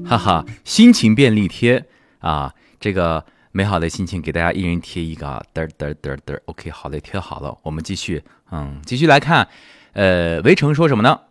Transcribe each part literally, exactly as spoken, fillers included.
哈哈，心情便利贴啊，这个美好的心情给大家一人贴一个，嘚嘚嘚嘚 ，OK， 好嘞，贴好了，我们继续，嗯，继续来看，呃，围城说什么呢？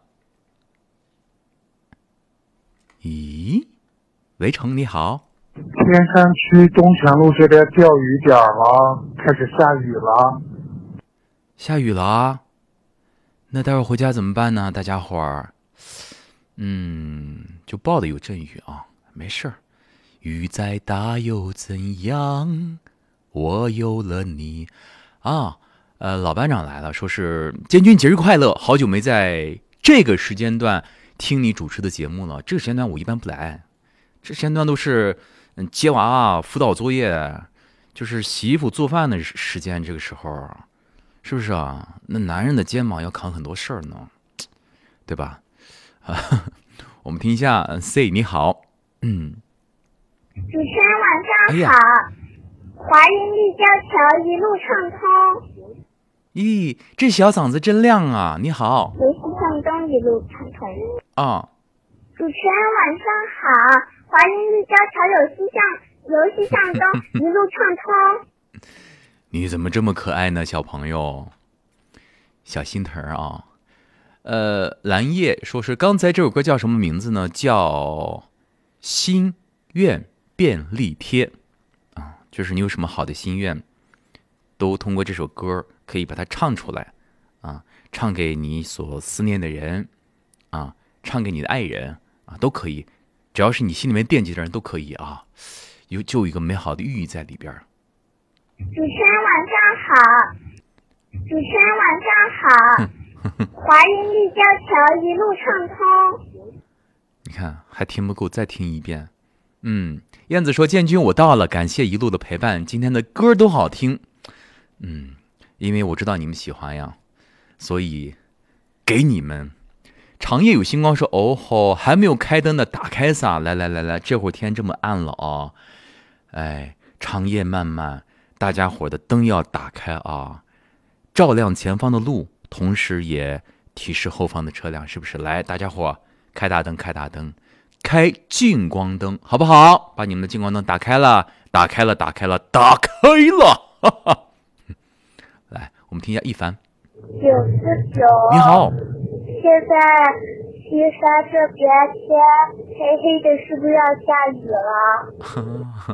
咦，围城你好， 天山区东泉路这边钓鱼点了，开始下雨了。 下雨了啊？那待会儿回家怎么办呢？大家伙儿，嗯，就报的有阵雨啊，没事儿。雨再大又怎样？我有了你啊！呃，老班长来了，说是建军节日快乐，好久没在这个时间段听你主持的节目了。这个时间段我一般不来，这时间段都是嗯接娃娃、辅导作业，就是洗衣服、做饭的时间。这个时候，是不是啊？那男人的肩膀要扛很多事儿呢，对吧？啊，我们听一下 ，C 你好，嗯。 主持人晚上好，哎、华阴立交桥一路畅通。 咦，这小嗓子真亮啊！你好， 由西向东一路畅通。 啊， 主持人晚上好，华阴立交桥有西向由西向东一路畅通。 你怎么这么可爱呢，小朋友？小心疼啊！呃，蓝叶说是刚才这首歌叫什么名字呢？叫心愿便利贴啊，就是你有什么好的心愿，都通过这首歌可以把它唱出来啊，唱给你所思念的人啊，唱给你的爱人啊，都可以，只要是你心里面惦记的人都可以啊，有就有一个美好的寓意在里边。 主持人晚上好，主持人晚上好，华阴立交桥一路畅通。 你看还听不够，再听一遍。嗯，燕子说建军我到了，感谢一路的陪伴，今天的歌都好听。嗯，因为我知道你们喜欢呀，所以给你们。长夜有星光说哦吼，还没有开灯的打开撒，来来来来，这会儿天这么暗了啊，哎，长夜漫漫，大家伙的灯要打开啊，照亮前方的路，同时也提示后方的车辆，是不是？来，大家伙开大灯，开大灯。开近光灯好不好？把你们的近光灯打开了，打开了，打开了，打开了！哈哈。来，我们听一下一凡。 九四九， 你好。 现在西沙这边天黑黑的，是不是要下雨了？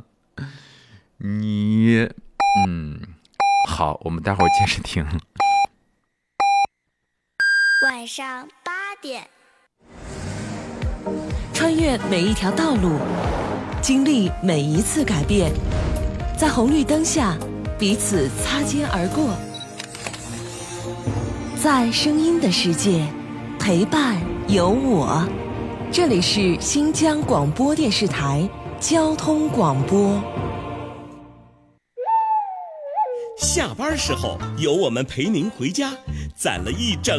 你，嗯，好，我们待会儿接着听。 晚上八点。 穿越每一条道路，经历每一次改变，在红绿灯下彼此擦肩而过，在声音的世界陪伴有我。这里是新疆广播电视台交通广播。 下班时候有我们陪您回家，攒了一整